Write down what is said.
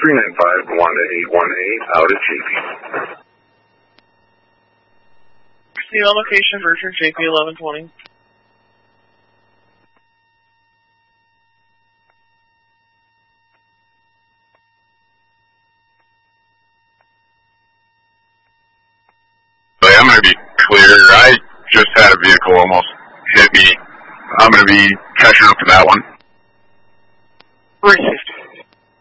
395 Wanda 818 out at JP. Proceed on location for JP 1120. I'm going to be clear. I just had a vehicle almost hit me. I'm going to be catching up to that one. 360.